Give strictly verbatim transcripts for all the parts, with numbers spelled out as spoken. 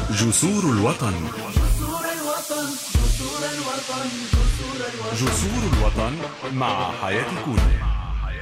جسور الوطن. جسور الوطن مع حياة كوني.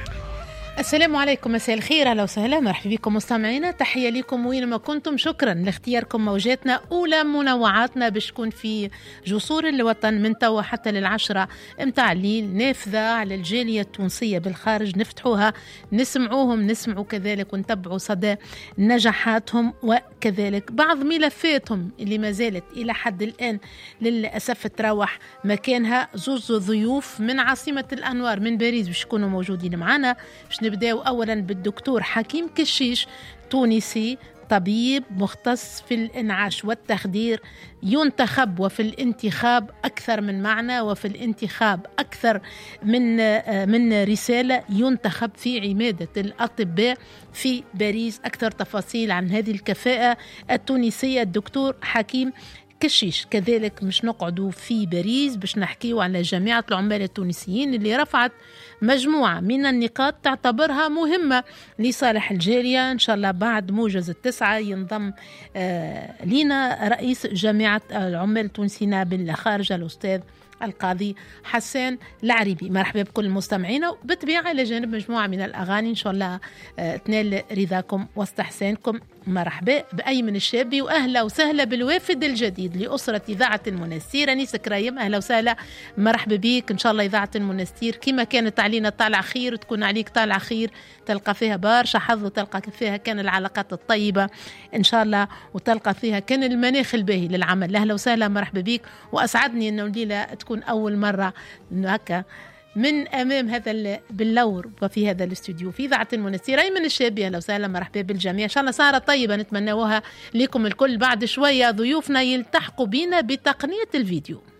السلام عليكم، مساء الخير، اهلا وسهلا، مرحبا بكم مستمعينا، تحيه لكم وينما كنتم، شكرا لاختياركم موجاتنا اولى منوعاتنا باش تكون في جسور الوطن من توا حتى للعشرة متاع الليل، نافذه على الجاليه التونسيه بالخارج، نفتحوها نسمعوهم، نسمعوا كذلك ونتبعوا صدى نجاحاتهم وكذلك بعض ملفاتهم اللي ما زالت الى حد الان للاسف تروح مكانها. زوز ضيوف من عاصمه الانوار من باريس باش يكونوا موجودين معنا. باش نبداو أولا بالدكتور حكيم كشيش، تونسي طبيب مختص في الإنعاش والتخدير، ينتخب وفي الانتخاب أكثر من معنى، وفي الانتخاب أكثر من من رسالة، ينتخب في عمادة الأطباء في باريس. أكثر تفاصيل عن هذه الكفاءة التونسية الدكتور حكيم كشيش. كذلك مش نقعدوا في باريس باش نحكيوا على جامعة العمال التونسيين اللي رفعت مجموعة من النقاط تعتبرها مهمة لصالح الجالية. إن شاء الله بعد موجز التسعة ينضم آه لنا رئيس جامعة العمال التونسيين بالخارج الأستاذ القاضي حسان العريبي. مرحبا بكل المستمعين، وبالطبيعة إلى جانب مجموعة من الأغاني إن شاء الله آه تنال رضاكم واستحسانكم. مرحبا بأي من الشابي، وأهلا وسهلا بالوافد الجديد لأسرة إذاعة المنستير. أنيس كرايم أهلا وسهلا، مرحبا بيك. إن شاء الله إذاعة المنستير كما كانت علينا طالع خير تكون عليك طالع خير، تلقى فيها برشا حظ، وتلقى فيها كان العلاقات الطيبة إن شاء الله، وتلقى فيها كان المناخ الباهي للعمل. أهلا وسهلا، مرحبا بيك، وأسعدني أنه الليلة تكون أول مرة هكا من أمام هذا باللور وفي هذا الاستوديو في إذاعة المنستير. أيمن الشابي أهلا وسهلا، مرحبا بالجميع. إن شاء الله سهرة طيبة نتمناوها لكم الكل. بعد شوية ضيوفنا يلتحقوا بنا بتقنية الفيديو.